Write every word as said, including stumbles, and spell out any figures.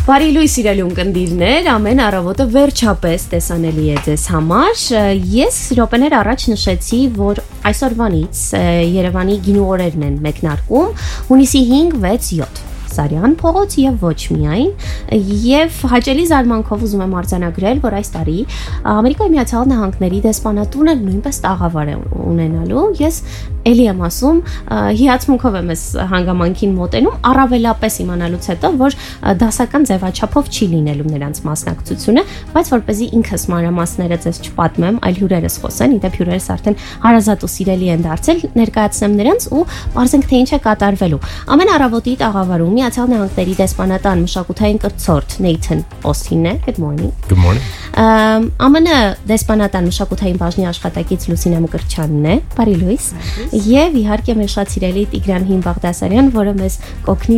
Բարի լույս սիրելի ունկնդիրներ, ամեն առավոտը վերջապես տեսանելի է ձեզ համար։ Ես րոպեներ առաջ նշեցի, որ այսօրվանից Երևանի գինու օրերն են մեկնարկում, հունիսի հինգ, վեց, յոթ Սարյան փողոց եւ ոչ միայն, եւ հաճելի զարմանքով ուզում եմ արձանագրել, որ այս տարի Ամերիկայի Միացյալ Նահանգների դեսպանատունը նույնպես տաղավար է ունենալու։ Ես էլի եմ ասում, հիացմունքով եմ այս հանգամանքին մոտենում, առավելապես իմանալուց հետո, որ դասական ձևաչափով չի լինելու նրանց մասնակցությունը, բայց որպեսզի ինքս մանրամասները ձեզ չպատմեմ, այլ հյուրերս խոսեն, իդեպ հյուրերս արդեն հարազատ ու սիրելի են դարձել, ներկայացնեմ նրանց ու բարձենք թե ինչ է կատարվելու։ Ամեն առավոտի տաղավարում Միացյալ Նահանգների դեսպանատան մշակութային կրթորդ Նեյթան Օսթինն է։ Good morning. Good morning. ԱՄՆ դեսպանատան մշակութային բաժնի աշխատակից Լուսինա Մկրտչյանն է։ Բարի լույս։ Եվ իհարկե մեր շատ սիրելի Տիգրան Հին Բաղդասարյան, որը մեզ կօգնի